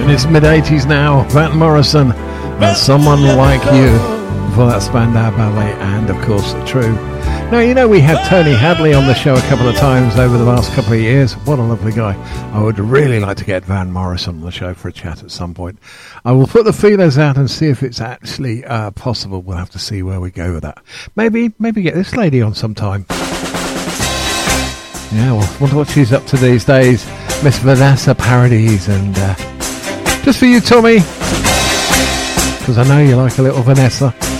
In its mid-80s now, Van Morrison and Someone Like You. Before that, Spandau Ballet and, of course, True. Now, you know, we had Tony Hadley on the show a couple of times over the last couple of years. What a lovely guy. I would really like to get Van Morrison on the show for a chat at some point. I will put the feelers out and see if it's actually possible. We'll have to see where we go with that. Maybe get this lady on sometime. Yeah, well, wonder what she's up to these days. Miss Vanessa Paradis, and just for you, Tommy, because I know you like a little Vanessa.